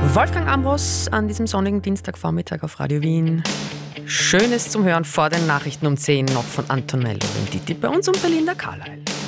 Wolfgang Ambros an diesem sonnigen Dienstagvormittag auf Radio Wien. Schönes zum Hören vor den Nachrichten um 10 noch von Antonello Venditti bei uns und Belinda Carlyle.